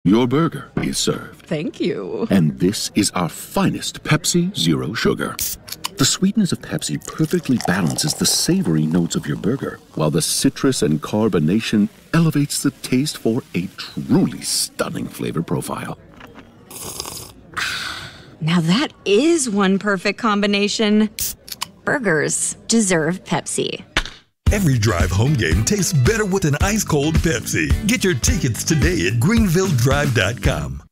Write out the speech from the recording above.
Your burger is served. Thank you. And this is our finest Pepsi Zero Sugar. The sweetness of Pepsi perfectly balances the savory notes of your burger, while the citrus and carbonation elevates the taste for a truly stunning flavor profile. Now that is one perfect combination. Burgers deserve Pepsi. Every drive home game tastes better with an ice-cold Pepsi. Get your tickets today at greenvilledrive.com.